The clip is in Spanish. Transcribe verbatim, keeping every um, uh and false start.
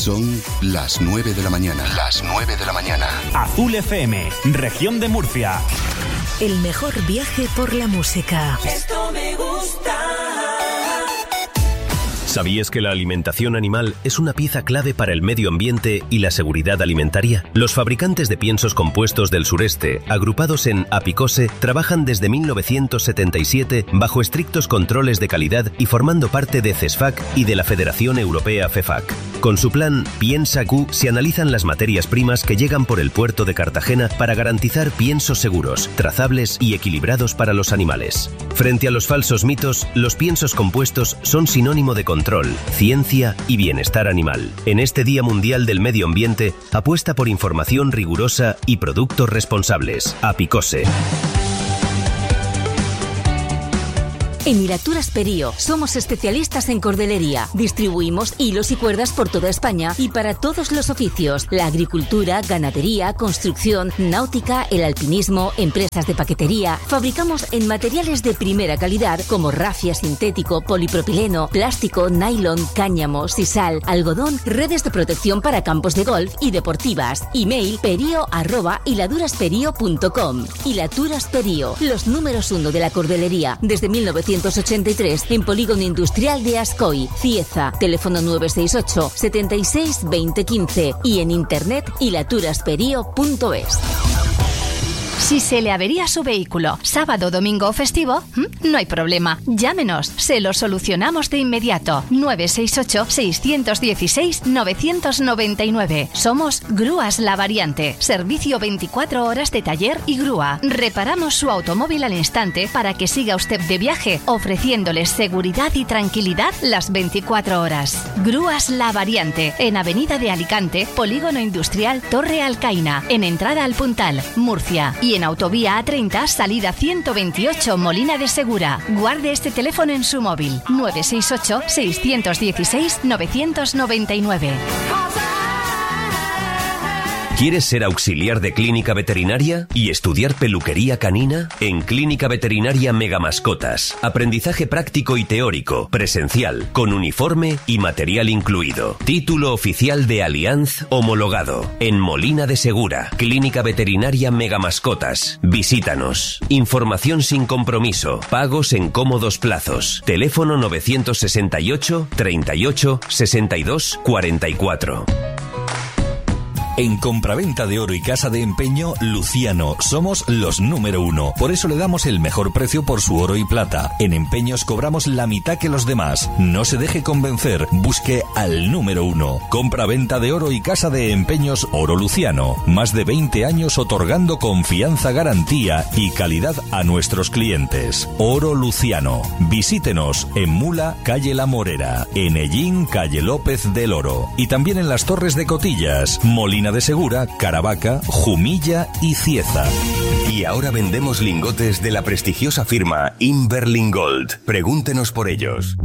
Son las nueve de la mañana. Las nueve de la mañana. Azul F M, región de Murcia. El mejor viaje por la música. Esto me gusta. ¿Sabías que la alimentación animal es una pieza clave para el medio ambiente y la seguridad alimentaria? Los fabricantes de piensos compuestos del sureste, agrupados en Apicose, trabajan desde mil novecientos setenta y siete bajo estrictos controles de calidad y formando parte de CESFAC y de la Federación Europea FEFAC. Con su plan Piensa Q se analizan las materias primas que llegan por el puerto de Cartagena para garantizar piensos seguros, trazables y equilibrados para los animales. Frente a los falsos mitos, los piensos compuestos son sinónimo de control, ciencia y bienestar animal. En este Día Mundial del Medio Ambiente, apuesta por información rigurosa y productos responsables. Apicose. En Hilaturas Perío somos especialistas en cordelería. Distribuimos hilos y cuerdas por toda España y para todos los oficios: la agricultura, ganadería, construcción, náutica, el alpinismo, empresas de paquetería. Fabricamos en materiales de primera calidad como rafia sintético, polipropileno, plástico, nylon, cáñamo, sisal, algodón, redes de protección para campos de golf y deportivas. Email perio arroba hiladurasperio punto com. Hilaturas Perío, los números uno de la cordelería desde mil novecientos ochenta y tres en Polígono Industrial de Ascoy, Cieza. Teléfono nueve seis ocho, setenta y seis, veinte quince y en internet hilaturasperio punto es. Si se le avería su vehículo sábado, domingo o festivo, no hay problema. Llámenos, se lo solucionamos de inmediato. nueve seis ocho, seis uno seis, nueve nueve nueve. Somos Grúas La Variante. Servicio veinticuatro horas de taller y grúa. Reparamos su automóvil al instante para que siga usted de viaje, ofreciéndole seguridad y tranquilidad las veinticuatro horas. Grúas La Variante, en Avenida de Alicante, Polígono Industrial Torre Alcaina, en entrada al Puntal, Murcia. Y en Autovía A treinta, salida ciento veintiocho, Molina de Segura. Guarde este teléfono en su móvil: nueve seis ocho, seis uno seis, nueve nueve nueve. ¿Quieres ser auxiliar de clínica veterinaria y estudiar peluquería canina? En Clínica Veterinaria Megamascotas. Aprendizaje práctico y teórico, presencial, con uniforme y material incluido. Título oficial de Allianz homologado. En Molina de Segura. Clínica Veterinaria Megamascotas. Visítanos. Información sin compromiso. Pagos en cómodos plazos. Teléfono nueve seis ocho, treinta y ocho, sesenta y dos, cuarenta y cuatro. En compraventa de oro y casa de empeño, Luciano, somos los número uno. Por eso le damos el mejor precio por su oro y plata. En empeños cobramos la mitad que los demás. No se deje convencer, busque al número uno. Compraventa de oro y casa de empeños Oro Luciano. Más de veinte años otorgando confianza, garantía y calidad a nuestros clientes. Oro Luciano. Visítenos en Mula, calle La Morera. En Ellín, calle López del Oro. Y también en las Torres de Cotillas, Molina de Segura, Caravaca, Jumilla y Cieza. Y ahora vendemos lingotes de la prestigiosa firma Inverling Gold. Pregúntenos por ellos.